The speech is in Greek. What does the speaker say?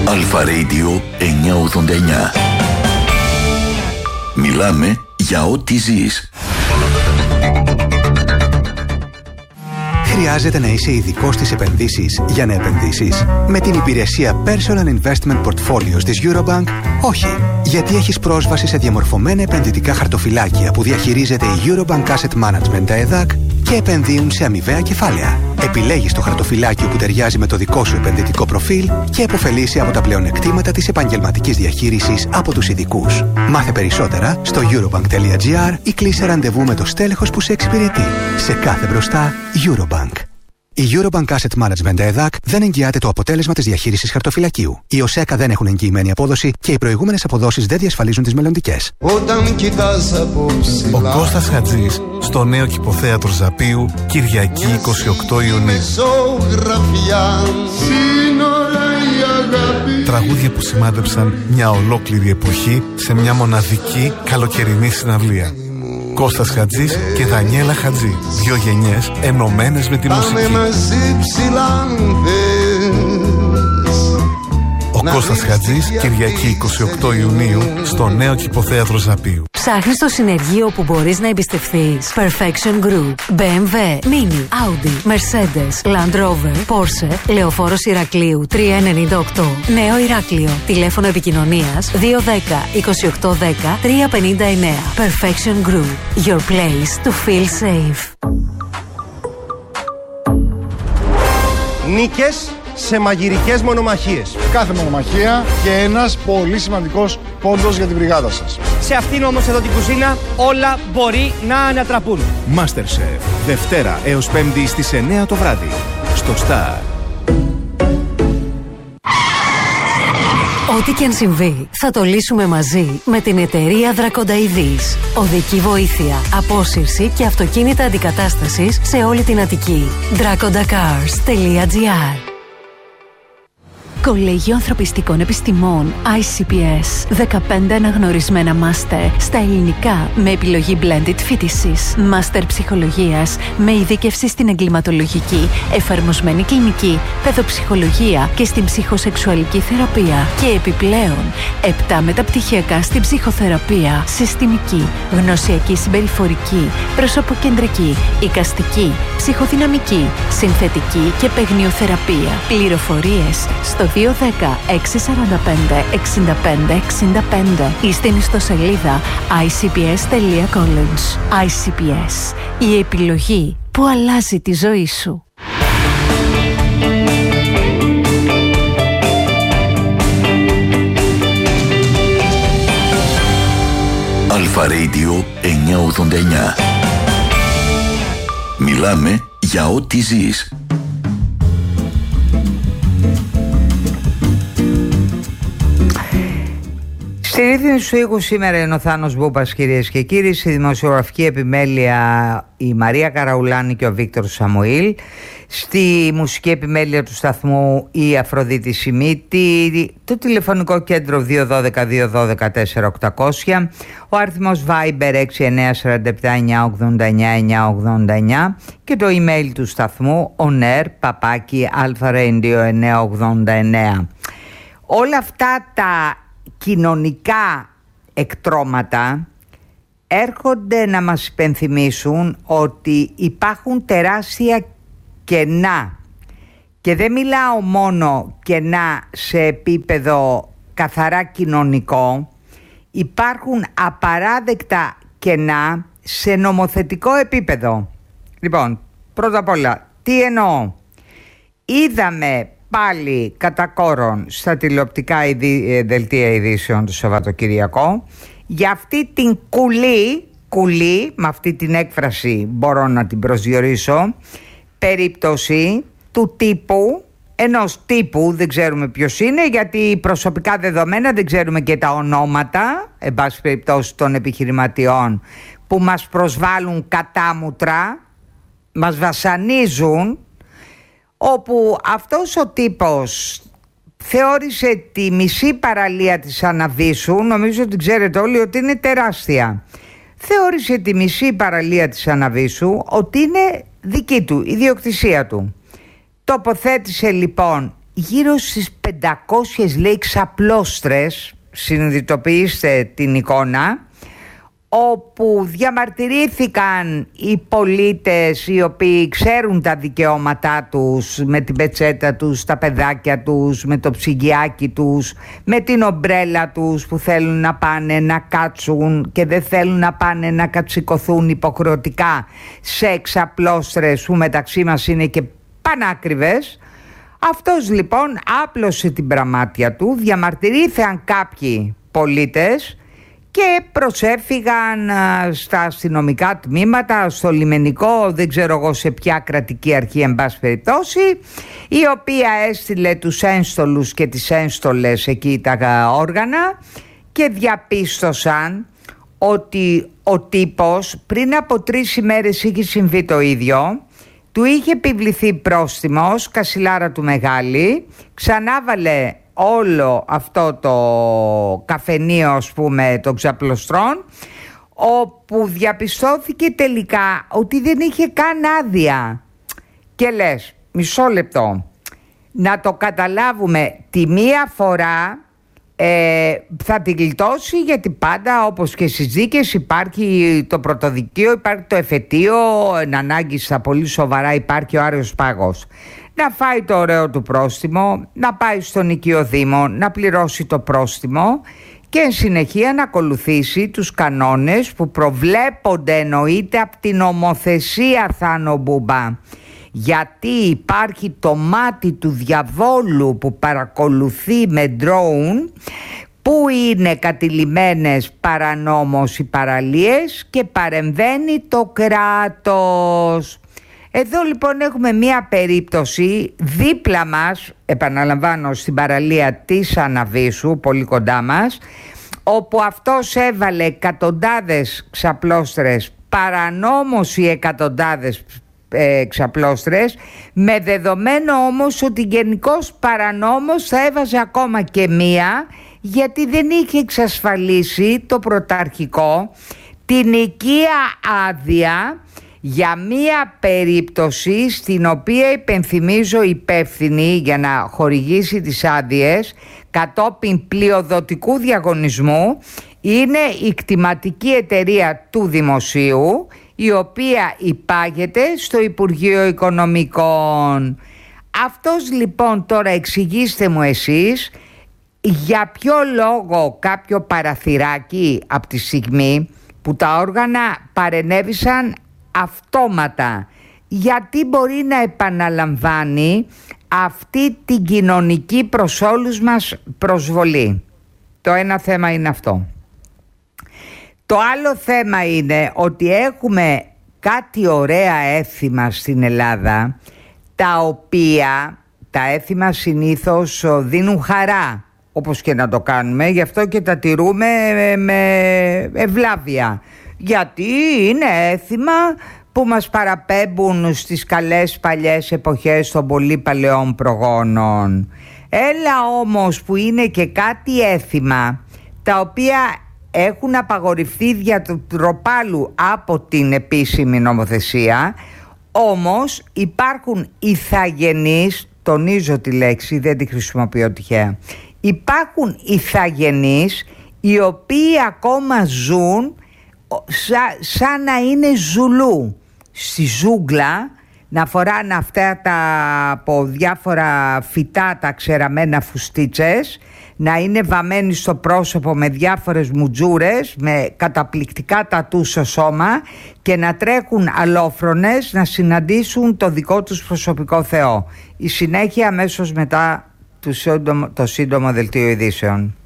Αλφα Radio 989. Μιλάμε για ό,τι ζεις. Χρειάζεται να είσαι ειδικός στις επενδύσεις για να επενδύσεις? Με την υπηρεσία Personal Investment Portfolios της Eurobank, όχι. Γιατί έχεις πρόσβαση σε διαμορφωμένα επενδυτικά χαρτοφυλάκια που διαχειρίζεται η Eurobank Asset Management, τα ΕΔΑΚ, και επενδύουν σε αμοιβαία κεφάλαια. Επιλέγεις το χαρτοφυλάκιο που ταιριάζει με το δικό σου επενδυτικό προφίλ και επωφελείσαι από τα πλεονεκτήματα της επαγγελματικής διαχείρισης από τους ειδικούς. Μάθε περισσότερα στο eurobank.gr ή κλείσε ραντεβού με το στέλεχος που σε εξυπηρετεί. Σε κάθε μπροστά, Eurobank. Η Eurobank Asset Management ΕΔΑΚ δεν εγγυάται το αποτέλεσμα της διαχείρισης χαρτοφυλακίου. Οι ΟΣΕΚΑ δεν έχουν εγγυημένη απόδοση και οι προηγούμενες αποδόσεις δεν διασφαλίζουν τις μελλοντικές. Ο Κώστας Χατζής στο νέο κηποθέατρο Ζαπίου, Κυριακή 28 Ιουνίου. Τραγούδια που σημάδεψαν μια ολόκληρη εποχή σε μια μοναδική καλοκαιρινή συναυλία. Κώστας Χατζής και Δανιέλα Χατζή. Δύο γενιές ενωμένες με τη μουσική. Ο Κώστας Χατζής, Κυριακή 28 Ιουνίου, στο νέο κηποθέατρο Ζαπίου. Ψάχνεις το συνεργείο που μπορείς να εμπιστευθείς? Perfection Group, BMW, Mini, Audi, Mercedes, Land Rover, Porsche, Λεωφόρος Ηρακλείου 398, Νέο Ηράκλειο. Τηλέφωνο επικοινωνίας 210 2810 359. Perfection Group, your place to feel safe. Νίκες σε μαγειρικές μονομαχίες. Κάθε μονομαχία και ένας πολύ σημαντικός πόντος για την μπριγάδα σας. Σε αυτήν όμως εδώ την κουζίνα όλα μπορεί να ανατραπούν. MasterChef, Δευτέρα έως Πέμπτη στις 9 το βράδυ. Στο Star. Ό,τι και αν συμβεί, θα το λύσουμε μαζί με την εταιρεία Δρακονταειδής. Οδική βοήθεια, απόσυρση και αυτοκίνητα αντικατάστασης σε όλη την Αττική. dracondacars.gr. Κολέγιο Ανθρωπιστικών Επιστημών ICPS. 15 αναγνωρισμένα μάστερ στα ελληνικά με επιλογή blended φοιτησης. Μάστερ ψυχολογίας με ειδίκευση στην εγκληματολογική, εφαρμοσμένη κλινική, παιδοψυχολογία και στην ψυχοσεξουαλική θεραπεία. Και επιπλέον 7 μεταπτυχιακά στην ψυχοθεραπεία, συστημική, γνωσιακή συμπεριφορική, προσωποκεντρική, εικαστική, ψυχοδυναμική, συνθετική και παιγνιοθεραπεία. Πληροφορίες στο 210 645 65 65 ή στην ιστοσελίδα icps.college. ICPS, η επιλογή που αλλάζει τη ζωή σου. Αλφα Radio 989. Μιλάμε για ό,τι ζεις. Στη ρύθμιση του οίκου σήμερα είναι ο Θάνος Μπούπας, κυρίες και κύριοι. Στη δημοσιογραφική επιμέλεια η Μαρία Καραουλάνη και ο Βίκτορ Σαμουήλ. Στη μουσική επιμέλεια του σταθμού η Αφροδίτη Σιμίτη. Το τηλεφωνικό κέντρο 212-212-4800. Ο αριθμός Viber 6947-989-989. Και το email του σταθμού onair@alpharadio989. Όλα αυτά τα κοινωνικά εκτρώματα έρχονται να μας υπενθυμίσουν ότι υπάρχουν τεράστια κενά, και δεν μιλάω μόνο κενά σε επίπεδο καθαρά κοινωνικό, υπάρχουν απαράδεκτα κενά σε νομοθετικό επίπεδο. Λοιπόν, πρώτα απ' όλα, τι εννοώ? Είδαμε πάλι κατά κόρον στα τηλεοπτικά δελτία ειδήσεων το Σαββατοκυριακό για αυτή την κουλή, με αυτή την έκφραση μπορώ να την προσδιορίσω, περίπτωση του τύπου, ενός τύπου, δεν ξέρουμε ποιος είναι, γιατί προσωπικά δεδομένα δεν ξέρουμε και τα ονόματα, εν πάση περιπτώσει, των επιχειρηματιών που μας προσβάλλουν κατάμουτρα, μας βασανίζουν, όπου αυτός ο τύπος θεώρησε τη μισή παραλία της Αναβίσσου, νομίζω ότι ξέρετε όλοι ότι είναι τεράστια, θεώρησε τη μισή παραλία της Αναβίσσου ότι είναι δική του, ιδιοκτησία του. Τοποθέτησε λοιπόν γύρω στις 500 λέει ξαπλώστρες, συνειδητοποιήστε την εικόνα, όπου διαμαρτυρήθηκαν οι πολίτες οι οποίοι ξέρουν τα δικαιώματά τους, με την πετσέτα τους, τα παιδάκια τους, με το ψυγιάκι τους, με την ομπρέλα τους, που θέλουν να πάνε να κάτσουν και δεν θέλουν να πάνε να κατσικωθούν υποχρεωτικά σε εξαπλώστρες που μεταξύ μας είναι και πανάκριβες. Αυτός λοιπόν άπλωσε την πραμάτια του, διαμαρτυρήθηκαν κάποιοι πολίτες και προσέφυγαν στα αστυνομικά τμήματα, στο λιμενικό, δεν ξέρω εγώ σε ποια κρατική αρχή εν πάση περιπτώσει, η οποία έστειλε τους ένστολους και τις ένστολες εκεί τα όργανα και διαπίστωσαν ότι ο τύπος πριν από 3 ημέρες είχε συμβεί το ίδιο. Του είχε επιβληθεί πρόστιμος, κασιλάρα του μεγάλη, ξανάβαλε όλο αυτό το καφενείο, ας πούμε, των ξαπλωστρών, όπου διαπιστώθηκε τελικά ότι δεν είχε καν άδεια. Και λες, μισό λεπτό, να το καταλάβουμε, τη μία φορά θα την γλιτώσει, γιατί πάντα όπως και στις δίκες υπάρχει το πρωτοδικείο, υπάρχει το εφετείο, εν ανάγκη στα πολύ σοβαρά υπάρχει ο Άριος Πάγος. Να φάει το ωραίο του πρόστιμο, να πάει στον οικειοδήμο, να πληρώσει το πρόστιμο και εν συνεχεία να ακολουθήσει τους κανόνες που προβλέπονται εννοείται από την νομοθεσία, Θάνο Μπούμπα. Γιατί υπάρχει το μάτι του διαβόλου που παρακολουθεί με drone, που είναι κατηλημμένες παρανόμως οι παραλίες και παρεμβαίνει το κράτος. Εδώ λοιπόν έχουμε μία περίπτωση δίπλα μας, επαναλαμβάνω, στην παραλία της Αναβίσου, πολύ κοντά μας, όπου αυτός έβαλε εκατοντάδες ξαπλώστρες, παρανόμως οι εκατοντάδες ξαπλώστρες, με δεδομένο όμως ότι γενικώς παρανόμως θα έβαζε ακόμα και μία, γιατί δεν είχε εξασφαλίσει το πρωταρχικό την οικία άδεια για μία περίπτωση στην οποία, υπενθυμίζω, υπεύθυνη για να χορηγήσει τις άδειες κατόπιν πλειοδοτικού διαγωνισμού είναι η κτηματική εταιρεία του Δημοσίου, η οποία υπάγεται στο Υπουργείο Οικονομικών. Αυτός λοιπόν, τώρα εξηγήστε μου εσείς, για ποιο λόγο κάποιο παραθυράκι από τη στιγμή που τα όργανα παρενέβησαν αυτόματα, γιατί μπορεί να επαναλαμβάνει αυτή την κοινωνική προς όλους μας προσβολή. Το ένα θέμα είναι αυτό. Το άλλο θέμα είναι ότι έχουμε κάτι ωραία έθιμα στην Ελλάδα, τα οποία τα έθιμα συνήθως δίνουν χαρά, όπως και να το κάνουμε, γι' αυτό και τα τηρούμε με ευλάβεια, γιατί είναι έθιμα που μας παραπέμπουν στις καλές παλιές εποχές των πολύ παλαιών προγόνων. Έλα όμως που είναι και κάτι έθιμα τα οποία έχουν απαγορευτεί δια του τροπάλου από την επίσημη νομοθεσία, όμως υπάρχουν ηθαγενείς, τονίζω τη λέξη, δεν τη χρησιμοποιώ τυχαία, υπάρχουν ηθαγενείς οι οποίοι ακόμα ζουν σαν να είναι Ζουλού στη ζούγκλα, να φοράνε αυτά τα από διάφορα φυτά τα ξεραμένα φουστίτσες, να είναι βαμμένοι στο πρόσωπο με διάφορες μουτζούρες, με καταπληκτικά τατού στο σώμα και να τρέχουν αλόφρονες να συναντήσουν το δικό τους προσωπικό Θεό. Η συνέχεια αμέσως μετά το σύντομο δελτίο ειδήσεων.